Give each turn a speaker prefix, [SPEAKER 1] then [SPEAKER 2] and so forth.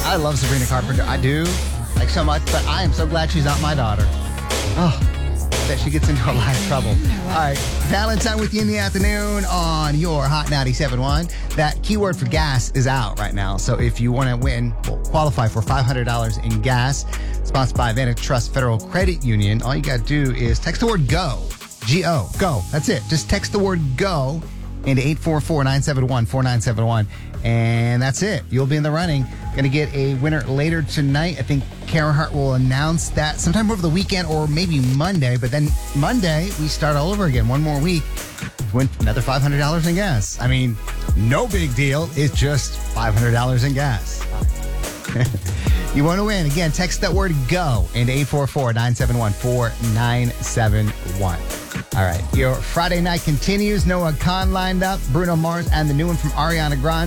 [SPEAKER 1] I love Sabrina Carpenter. I do, like so much, but I am so glad she's not my daughter. Oh, that she gets into a lot of trouble. All right, Valentine with you in the afternoon on your Hot 97.1. That keyword for gas is out right now. So if you want to qualify for $500 in gas, sponsored by Vantage Trust Federal Credit Union, all you got to do is text the word GO. G-O. Go. That's it. Just text the word GO into 844-971-4971. And that's it. You'll be in the running. Going to get a winner later tonight. I think Karen Hart will announce that sometime over the weekend or maybe Monday. But then Monday, we start all over again. One more week to win another $500 in gas. I mean, no big deal. It's just $500 in gas. You want to win. Again, text that word GO into 844-971-4971. All right. Your Friday night continues. Noah Khan lined up. Bruno Mars and the new one from Ariana Grande.